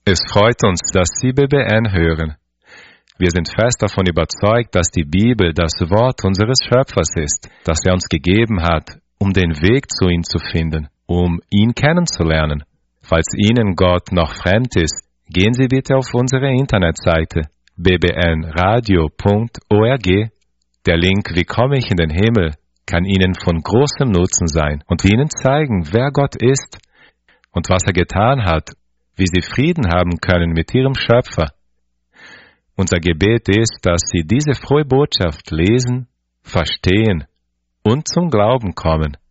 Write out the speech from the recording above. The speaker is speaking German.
Es freut uns, dass Sie BBN hören. Wir sind fest davon überzeugt, dass die Bibel das Wort unseres Schöpfers ist, das er uns gegeben hat, um den Weg zu ihm zu finden, um ihn kennenzulernen. Falls Ihnen Gott noch fremd ist, gehen Sie bitte auf unsere Internetseite bbnradio.org. Der Link Wie komme ich in den Himmel kann Ihnen von großem Nutzen sein und Ihnen zeigen, wer Gott ist und was er getan hat, wie Sie Frieden haben können mit Ihrem Schöpfer. Unser Gebet ist, dass Sie diese frohe Botschaft lesen, verstehen und zum Glauben kommen.